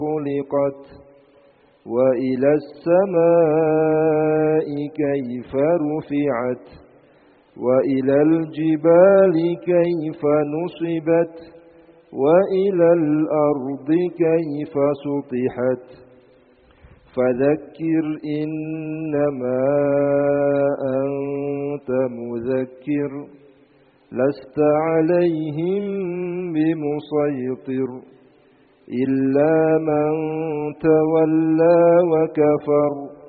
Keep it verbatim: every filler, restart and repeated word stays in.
خلقت وإلى السماء كيف رفعت وإلى الجبال كيف نصبت وإلى الأرض كيف سطحت فذكر إنما أنت مذكر لست عليهم بمسيطر إلا من تولى وكفر